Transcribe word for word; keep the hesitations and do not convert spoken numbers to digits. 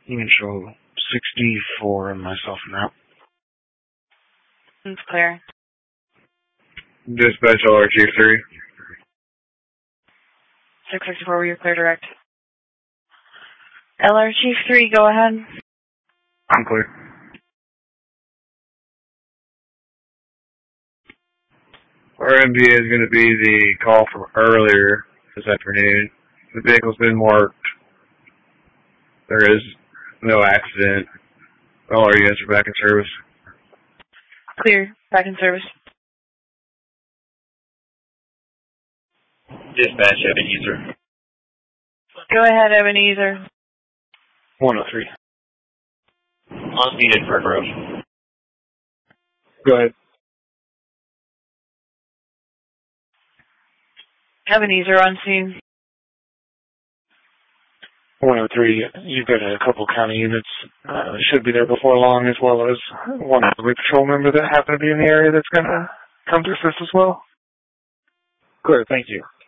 You can show sixty-four and myself now. It's clear. Dispatch L R Chief three. six sixty-four, you're clear direct. L R Chief three, go ahead. I'm clear. Our M V A is going to be the call from earlier this afternoon. The vehicle's been marked. There is no accident. All our units are back in service. Clear. Back in service. Dispatch, Ebenezer. Go ahead, Ebenezer. one oh three. On needed for growth. Go ahead. Ebenezer on scene. one oh three, you've got a couple county units, uh, should be there before long, as well as one highway patrol member that happened to be in the area that's going to come to assist as well. Good, thank you.